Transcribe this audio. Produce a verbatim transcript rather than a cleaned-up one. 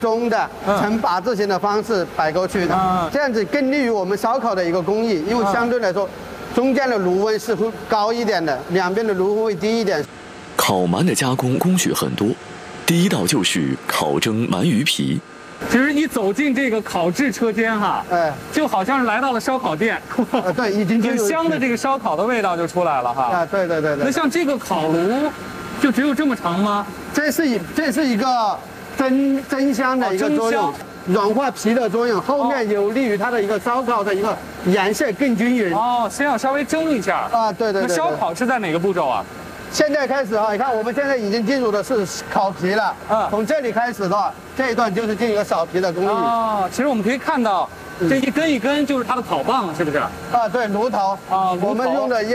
中的呈八字形的方式摆过去的，嗯、这样子更利于我们烧烤的一个工艺，因为相对来说，中间的炉温是会高一点的，两边的炉温会低一点。 烤鳗的加工工序很多，第一道就是烤蒸鳗鱼皮。 其实一走进这个烤制车间哈，哎，就好像是来到了烧烤店。 啊，对，已经很香的这个烧烤的味道就出来了哈。 啊，对对对对。 那像这个烤炉，就只有这么长吗？ 这是一这是一个蒸蒸香的一个作用，软化皮的作用，后面有利于它的一个烧烤的一个颜色更均匀。 哦，先要稍微蒸一下。 啊，对对对。 那烧烤是在哪个步骤啊？ 现在开始啊，你看我们现在已经进入的是烤皮了。嗯，从这里开始的话，这一段就是进一个扫皮的工艺。 哦，其实我们可以看到，这一根一根就是它的烤棒，是不是？ 啊，对，炉头。啊，我们用的。